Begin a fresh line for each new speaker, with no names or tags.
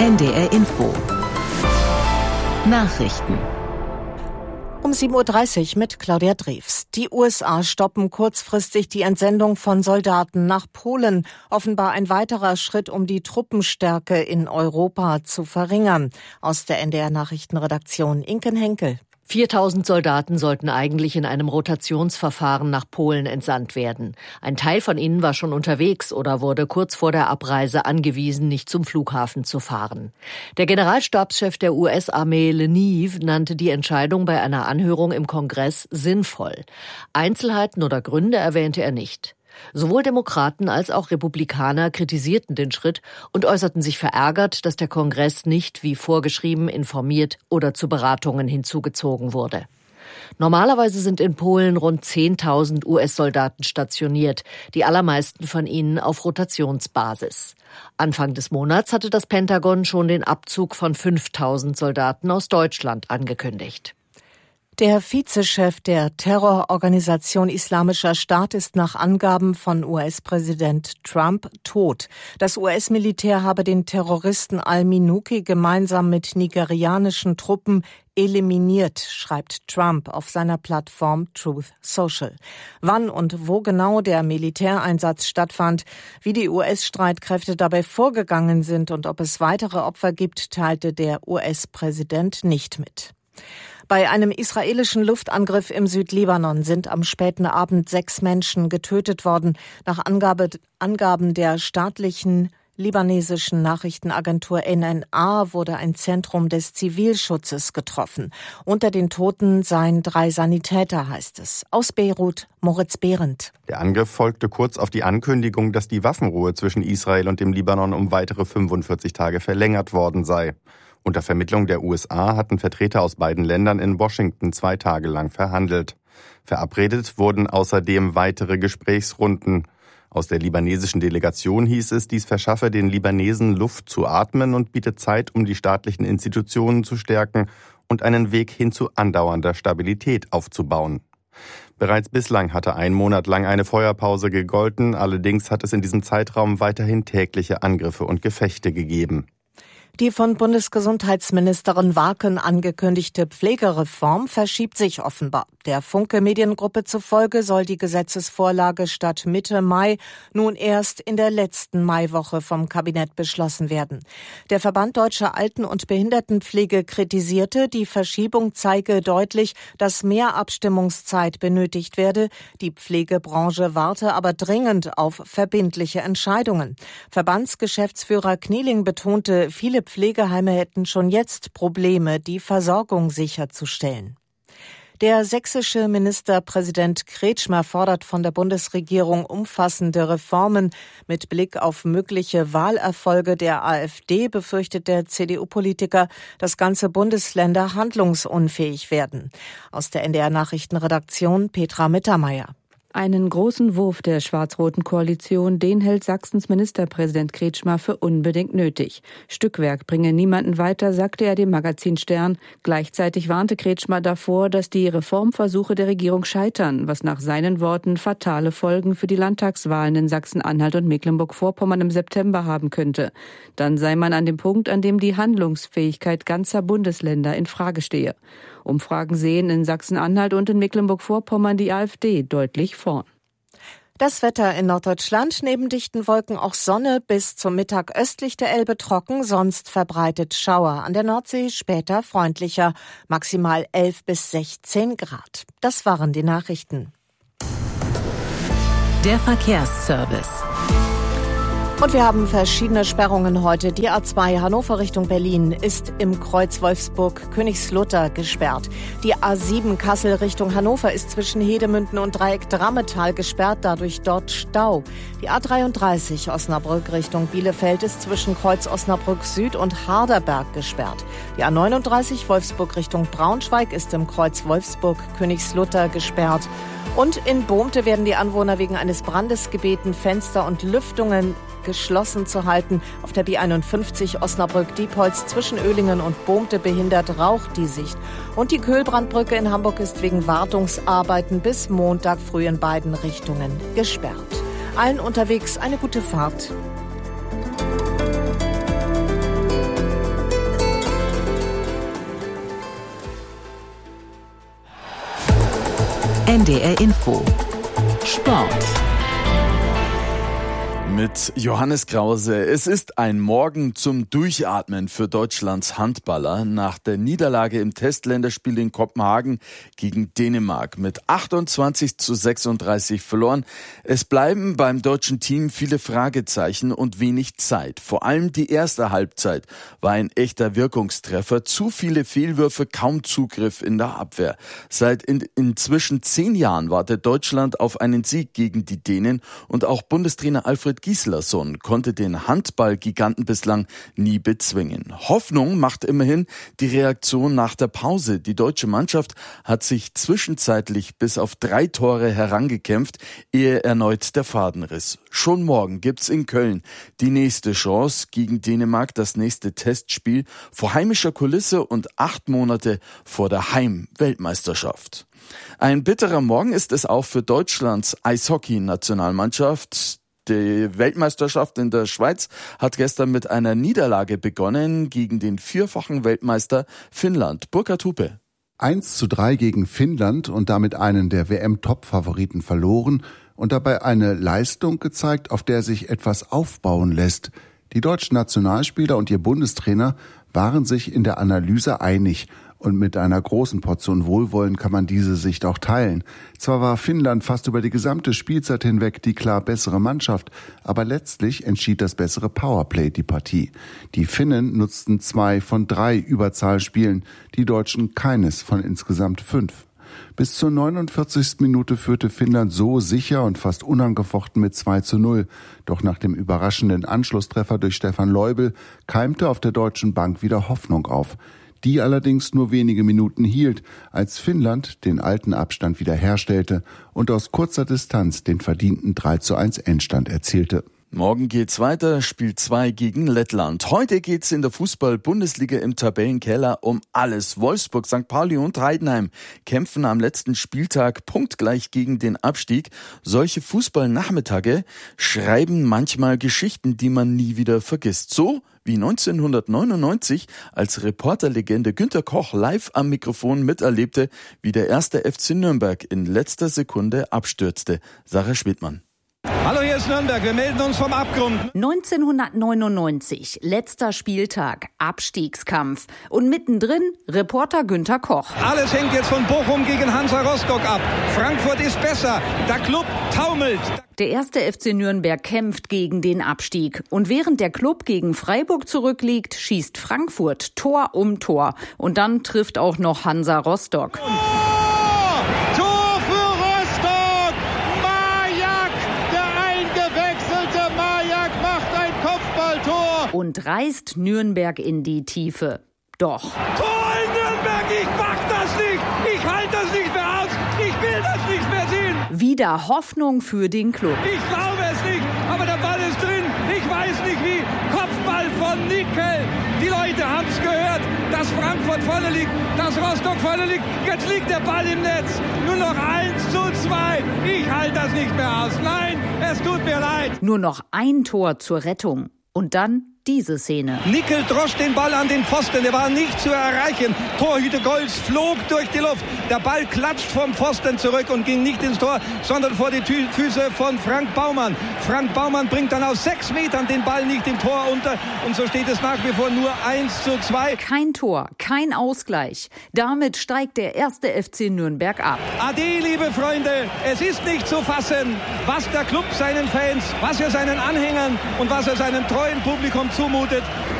NDR Info. Nachrichten.
Um 7.30 Uhr mit Claudia Drews. Die USA stoppen kurzfristig die Entsendung von Soldaten nach Polen. Offenbar ein weiterer Schritt, um die Truppenstärke in Europa zu verringern. Aus der NDR-Nachrichtenredaktion Inken Henkel.
4.000 Soldaten sollten eigentlich in einem Rotationsverfahren nach Polen entsandt werden. Ein Teil von ihnen war schon unterwegs oder wurde kurz vor der Abreise angewiesen, nicht zum Flughafen zu fahren. Der Generalstabschef der US-Armee Lenive nannte die Entscheidung bei einer Anhörung im Kongress sinnvoll. Einzelheiten oder Gründe erwähnte er nicht. Sowohl Demokraten als auch Republikaner kritisierten den Schritt und äußerten sich verärgert, dass der Kongress nicht wie vorgeschrieben informiert oder zu Beratungen hinzugezogen wurde. Normalerweise sind in Polen rund 10.000 US-Soldaten stationiert, die allermeisten von ihnen auf Rotationsbasis. Anfang des Monats hatte das Pentagon schon den Abzug von 5.000 Soldaten aus Deutschland angekündigt.
Der Vizechef der Terrororganisation Islamischer Staat ist nach Angaben von US-Präsident Trump tot. Das US-Militär habe den Terroristen al-Minuki gemeinsam mit nigerianischen Truppen eliminiert, schreibt Trump auf seiner Plattform Truth Social. Wann und wo genau der Militäreinsatz stattfand, wie die US-Streitkräfte dabei vorgegangen sind und ob es weitere Opfer gibt, teilte der US-Präsident nicht mit. Bei einem israelischen Luftangriff im Südlibanon sind am späten Abend 6 Menschen getötet worden. Nach Angaben der staatlichen libanesischen Nachrichtenagentur NNA wurde ein Zentrum des Zivilschutzes getroffen. Unter den Toten seien 3 Sanitäter, heißt es. Aus Beirut, Moritz Behrendt.
Der Angriff folgte kurz auf die Ankündigung, dass die Waffenruhe zwischen Israel und dem Libanon um weitere 45 Tage verlängert worden sei. Unter Vermittlung der USA hatten Vertreter aus beiden Ländern in Washington 2 Tage lang verhandelt. Verabredet wurden außerdem weitere Gesprächsrunden. Aus der libanesischen Delegation hieß es, dies verschaffe den Libanesen Luft zu atmen und bietet Zeit, um die staatlichen Institutionen zu stärken und einen Weg hin zu andauernder Stabilität aufzubauen. Bereits bislang hatte 1 Monat lang eine Feuerpause gegolten, allerdings hat es in diesem Zeitraum weiterhin tägliche Angriffe und Gefechte gegeben.
Die von Bundesgesundheitsministerin Warken angekündigte Pflegereform verschiebt sich offenbar. Der Funke Mediengruppe zufolge soll die Gesetzesvorlage statt Mitte Mai nun erst in der letzten Maiwoche vom Kabinett beschlossen werden. Der Verband Deutscher Alten- und Behindertenpflege kritisierte, die Verschiebung zeige deutlich, dass mehr Abstimmungszeit benötigt werde. Die Pflegebranche warte aber dringend auf verbindliche Entscheidungen. Verbandsgeschäftsführer Knieling betonte, viele Pflegeheime hätten schon jetzt Probleme, die Versorgung sicherzustellen. Der sächsische Ministerpräsident Kretschmer fordert von der Bundesregierung umfassende Reformen. Mit Blick auf mögliche Wahlerfolge der AfD befürchtet der CDU-Politiker, dass ganze Bundesländer handlungsunfähig werden. Aus der NDR-Nachrichtenredaktion Petra Mittermeier.
Einen großen Wurf der schwarz-roten Koalition, den hält Sachsens Ministerpräsident Kretschmer für unbedingt nötig. Stückwerk bringe niemanden weiter, sagte er dem Magazin Stern. Gleichzeitig warnte Kretschmer davor, dass die Reformversuche der Regierung scheitern, was nach seinen Worten fatale Folgen für die Landtagswahlen in Sachsen-Anhalt und Mecklenburg-Vorpommern im September haben könnte. Dann sei man an dem Punkt, an dem die Handlungsfähigkeit ganzer Bundesländer in Frage stehe. Umfragen sehen in Sachsen-Anhalt und in Mecklenburg-Vorpommern die AfD deutlich vorn.
Das Wetter in Norddeutschland, neben dichten Wolken auch Sonne, bis zum Mittag östlich der Elbe trocken, sonst verbreitet Schauer. An der Nordsee später freundlicher, maximal 11 bis 16 Grad. Das waren die Nachrichten.
Der Verkehrsservice.
Und wir haben verschiedene Sperrungen heute. Die A2 Hannover Richtung Berlin ist im Kreuz Wolfsburg-Königslutter gesperrt. Die A7 Kassel Richtung Hannover ist zwischen Hedemünden und Dreieck Drammetal gesperrt, dadurch dort Stau. Die A33 Osnabrück Richtung Bielefeld ist zwischen Kreuz Osnabrück Süd und Harderberg gesperrt. Die A39 Wolfsburg Richtung Braunschweig ist im Kreuz Wolfsburg-Königslutter gesperrt. Und in Bohmte werden die Anwohner wegen eines Brandes gebeten, Fenster und Lüftungen geschlossen zu halten. Auf der B51 Osnabrück-Diepholz zwischen Oehlingen und Bohmte behindert Rauch die Sicht. Und die Köhlbrandbrücke in Hamburg ist wegen Wartungsarbeiten bis Montag früh in beiden Richtungen gesperrt. Allen unterwegs eine gute Fahrt.
NDR Info. Sport.
Mit Johannes Krause. Es ist ein Morgen zum Durchatmen für Deutschlands Handballer nach der Niederlage im Testländerspiel in Kopenhagen gegen Dänemark mit 28:36 verloren. Es bleiben beim deutschen Team viele Fragezeichen und wenig Zeit. Vor allem die erste Halbzeit war ein echter Wirkungstreffer. Zu viele Fehlwürfe, kaum Zugriff in der Abwehr. Seit inzwischen 10 Jahren wartet Deutschland auf einen Sieg gegen die Dänen und auch Bundestrainer Alfred Gislason konnte den Handballgiganten bislang nie bezwingen. Hoffnung macht immerhin die Reaktion nach der Pause. Die deutsche Mannschaft hat sich zwischenzeitlich bis auf 3 Tore herangekämpft, ehe erneut der Faden riss. Schon morgen gibt's in Köln die nächste Chance gegen Dänemark, das nächste Testspiel vor heimischer Kulisse und 8 Monate vor der Heim-Weltmeisterschaft. Ein bitterer Morgen ist es auch für Deutschlands Eishockey-Nationalmannschaft. Die Weltmeisterschaft in der Schweiz hat gestern mit einer Niederlage begonnen gegen den 4-fachen Weltmeister Finnland. Burkhard Hupe.
1:3 gegen Finnland und damit einen der WM-Top-Favoriten verloren und dabei eine Leistung gezeigt, auf der sich etwas aufbauen lässt. Die deutschen Nationalspieler und ihr Bundestrainer waren sich in der Analyse einig. Und mit einer großen Portion Wohlwollen kann man diese Sicht auch teilen. Zwar war Finnland fast über die gesamte Spielzeit hinweg die klar bessere Mannschaft, aber letztlich entschied das bessere Powerplay die Partie. Die Finnen nutzten 2 von 3 Überzahlspielen, die Deutschen keines von insgesamt 5. Bis zur 49. Minute führte Finnland so sicher und fast unangefochten mit 2:0. Doch nach dem überraschenden Anschlusstreffer durch Stefan Leubel keimte auf der deutschen Bank wieder Hoffnung auf. Die allerdings nur wenige Minuten hielt, als Finnland den alten Abstand wiederherstellte und aus kurzer Distanz den verdienten 3:1 Endstand erzielte.
Morgen geht's weiter, Spiel 2 gegen Lettland. Heute geht's in der Fußball-Bundesliga im Tabellenkeller um alles. Wolfsburg, St. Pauli und Heidenheim kämpfen am letzten Spieltag punktgleich gegen den Abstieg. Solche Fußballnachmittage schreiben manchmal Geschichten, die man nie wieder vergisst. So wie 1999, als Reporterlegende Günter Koch live am Mikrofon miterlebte, wie der 1. FC Nürnberg in letzter Sekunde abstürzte. Sarah Schmidtmann.
Hallo, hier ist Nürnberg. Wir melden uns vom Abgrund.
1999, letzter Spieltag, Abstiegskampf. Und mittendrin Reporter Günter Koch.
Alles hängt jetzt von Bochum gegen Hansa Rostock ab. Frankfurt ist besser. Der Club taumelt.
Der 1. FC Nürnberg kämpft gegen den Abstieg. Und während der Club gegen Freiburg zurückliegt, schießt Frankfurt Tor um Tor. Und dann trifft auch noch Hansa Rostock. Und reißt Nürnberg in die Tiefe. Doch.
Tor in Nürnberg, ich mach das nicht! Ich halte das nicht mehr aus! Ich will das nicht mehr sehen!
Wieder Hoffnung für den Club.
Ich glaube es nicht, aber der Ball ist drin. Ich weiß nicht wie. Kopfball von Nickel. Die Leute haben es gehört, dass Frankfurt vorne liegt, dass Rostock vorne liegt. Jetzt liegt der Ball im Netz. Nur noch 1:2. Ich halte das nicht mehr aus. Nein, es tut mir leid.
Nur noch ein Tor zur Rettung. Und dann diese Szene.
Nickel drosch den Ball an den Pfosten, der war nicht zu erreichen. Torhüter Golz flog durch die Luft. Der Ball klatscht vom Pfosten zurück und ging nicht ins Tor, sondern vor die Füße von Frank Baumann. Frank Baumann bringt dann aus 6 Metern den Ball nicht im Tor unter und so steht es nach wie vor nur 1:2.
Kein Tor, kein Ausgleich. Damit steigt der 1. FC Nürnberg ab.
Ade, liebe Freunde, es ist nicht zu fassen, was der Club seinen Fans, was er seinen Anhängern und was er seinem treuen Publikum zumutet.